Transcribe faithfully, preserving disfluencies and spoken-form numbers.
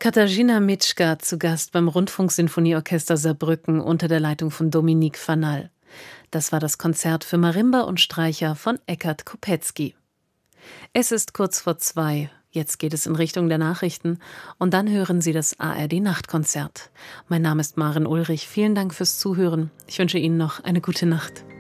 Katarzyna Mitschka zu Gast beim Rundfunksinfonieorchester Saarbrücken unter der Leitung von Dominique Vanal. Das war das Konzert für Marimba und Streicher von Eckhard Kopetzky. Es ist kurz vor zwei. Jetzt geht es in Richtung der Nachrichten und dann hören Sie das A R D-Nachtkonzert. Mein Name ist Maren Ulrich. Vielen Dank fürs Zuhören. Ich wünsche Ihnen noch eine gute Nacht.